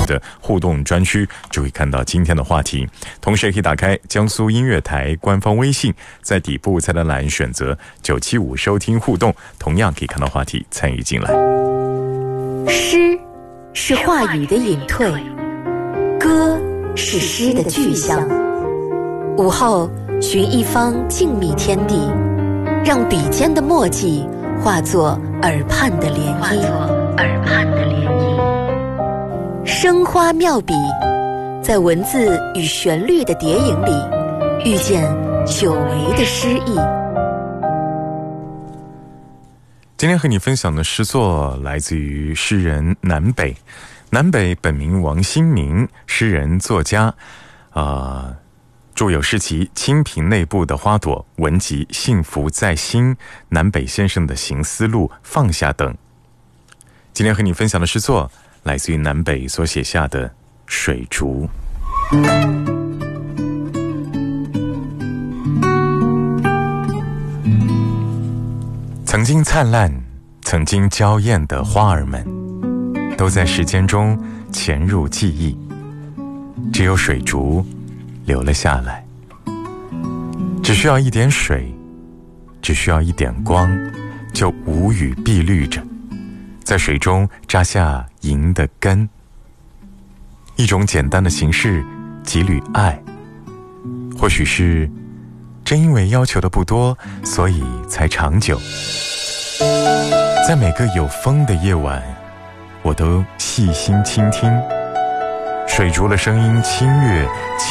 的互动专区，就会看到今天的话题。同时也可以打开江苏音乐台官方微信，在底部菜单栏选择975收听互动，同样可以看到话题，参与进来。 诗是话语的隐退，歌是诗的具象。午后寻一方静谧天地，让笔尖的墨迹化作耳畔的涟漪。生花妙笔，在文字与旋律的叠影里，遇见久违的诗意。 今天和你分享的诗作来自于诗人南北。南北本名王新民，诗人作家，著有诗集《清贫内部的花朵》、文集《幸福在心》、南北先生的行思路、放下等。今天和你分享的诗作来自于南北所写下的《水竹》。曾经灿烂，曾经娇艳的花儿们，都在时间中潜入记忆，只有水竹留了下来。只需要一点水，只需要一点光，就无语碧绿着，在水中扎下银的根。一种简单的形式，几缕爱，或许是正因为要求的不多，所以才长久。在每个有风的夜晚，我都细心倾听，水竹的声音清越